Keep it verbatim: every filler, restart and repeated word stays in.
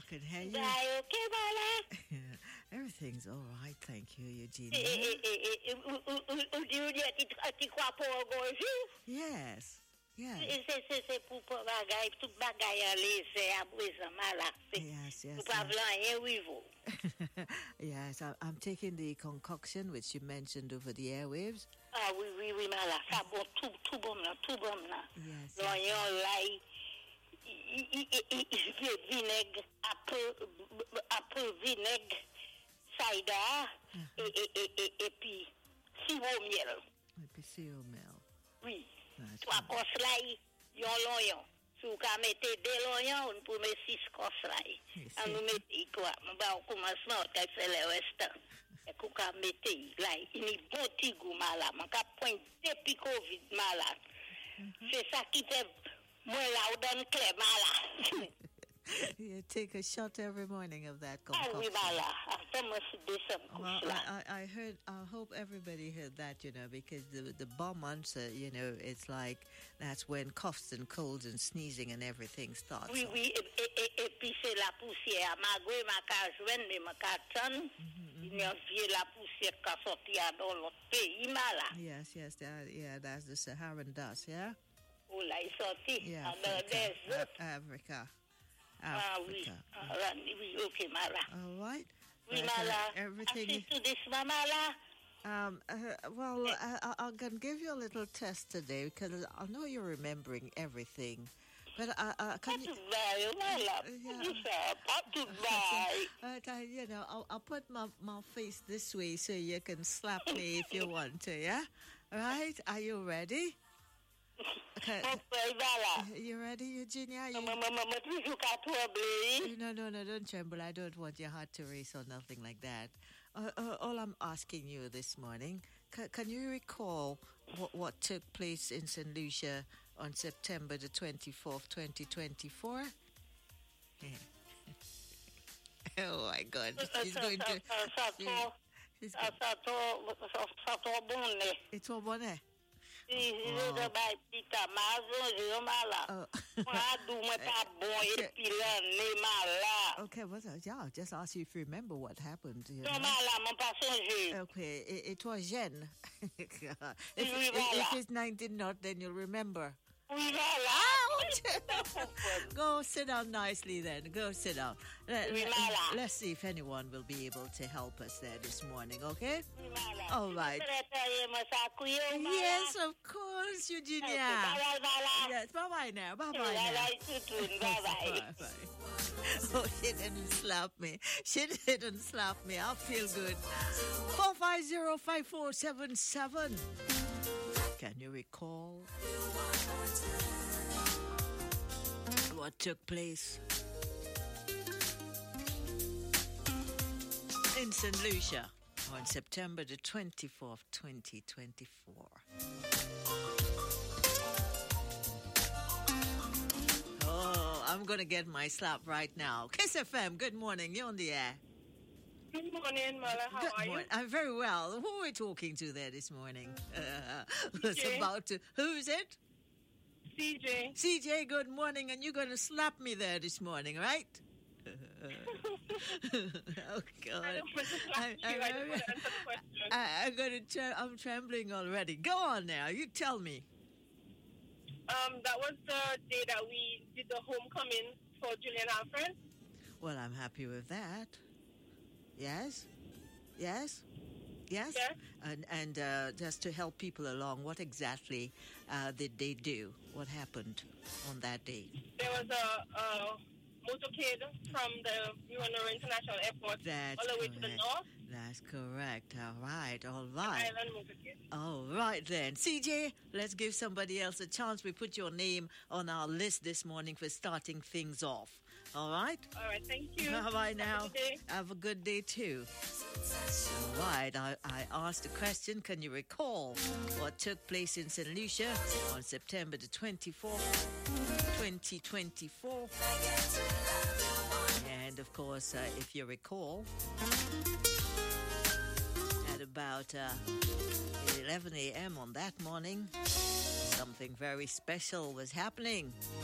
can hear you. Are you okay, Mala? Everything's all right, thank you, Eugenia. Yes, yes. C'est pour bagaille, tout bagaille à laisser à besoin Mala. Yes, yes. Pour pas rien vivre. Yes, I, I'm taking the concoction which you mentioned over the airwaves. Ah oui, oui, oui, Mala. Ça bon, tout, tout bon là, tout bon là. Yes. L'oignon là. Vinaigre, un peu, un peu vinaigre, cider, et, et, et, et, et puis sirop miel. Et puis sirop miel. Oui. That's Trois right. cosses là, yon l'oignon. Si vous mettez deux oignons, on peut mettre six cosses là. Yes, On nous met quoi? On va au commencement, quand c'est le reste. Et qu'on peut mettre là, il y a bon petit goût malade. On peut prendre depuis Covid malade. C'est ça qui fait. Moi, là, on donne clé malade. You take a shot every morning of that Ah oui, concoction. voilà. Après, moi, c'est descendre Well, couche là. I, I I heard. I hope everybody heard that, you know, because the the bomb months, uh, you know, it's like that's when coughs and colds and sneezing and everything starts. Oui, off. oui, et, et, et, et puis c'est la poussière. Ma gueule, ma cage, mais ma carton, il y a la poussière qui a sorti dans l'autre pays, malade. Yes, yes, that, yeah, that's the Saharan dust, yeah. Oh là, il est sorti. Yeah, Dans Africa, des autres. A- Africa, Ah oui, Africa. ah, oui, ok, malade. All right. Oui, But, uh, malade. everything. Assiste tout doucement, malade. Um, uh, well, I, I, I'm going to give you a little test today because I know you're remembering everything. But uh, uh, Pas can you, tout bail, malade. Yeah. Dis ça, pas tout bail. uh, I- you know, I'll, I'll put my, my face this way so you can slap me if you want to, yeah? All right? Are you ready? Okay. Mon frère, voilà. You ready, Eugenia? You, Maman, maman, toujours qu'à trembler. no, no, no, don't tremble. I don't want your heart to race or nothing like that. Uh, uh, all I'm asking you this morning, ca- can you recall what, what took place in Saint Lucia on September the twenty-fourth, twenty twenty-four? Yeah. Oh, my God. She's going to... Ça trop, she's ça go- trop, ça trop bon, né. It's all bon, eh? Si je te baille petit Amazon, je malade. Oh. Moi, d'où moi pas bon, et puis là, né malade. Okay, well, uh, yeah, I'll just ask you if you remember what happened. You Non know? malade, mon pas songé. Okay, it, it was Jen. if, Oui, if, voilà. if it's nineteen not, then you'll remember. Oui, voilà. Go sit down nicely then. Go sit down. Let, Oui, let, voilà. let's see if anyone will be able to help us there this morning, okay? Oui, malade. All right. Moi, ça couille, malade. Yes, of course, Eugenia. Bye-bye, malade. Yes, bye-bye now. Bye-bye now. Bye-bye, tout, bye-bye. Bye-bye. Oh, she didn't slap me. She didn't slap me. I feel good. four five zero, five four seven seven. Can you recall what took place in Saint Lucia on September the twenty-fourth, twenty twenty-four? Oh, I'm going to get my slap right now. Kiss F M, good morning. You're on the air. Good morning, Mala. How Good are morning. you? I'm very well. Who are we talking to there this morning? Uh, was C J. about to. Who is it? C J. C J, good morning. And you're going to slap me there this morning, right? Oh, God. I don't want to slap I- you. I- I just want to answer the question. I, I'm going to. Tre- I'm trembling already. Go on now. You tell me. Um, that was the day that we did the homecoming for Julian Alfred. Well, I'm happy with that. Yes? Yes? Yes? Yes. And, and uh, just to help people along, what exactly uh, did they do? What happened on that day? There was a, a motorcade from the Miwanura International Airport That's all the way to the correct. north. That's correct. All right. All right. Island motorcade. All right then. C J, let's give somebody else a chance. We put your name on our list this morning for starting things off. All right? All right, thank you. Bye bye now. Have a good day. Have a good day too. All right. I, I asked the question, can you recall what took place in Saint Lucia on September the twenty-fourth, twenty twenty-four? And of course, uh, if you recall, at about uh, eleven a.m. on that morning, something very special was happening.